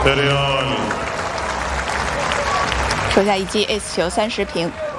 Real。 手下一击 ace 球30平。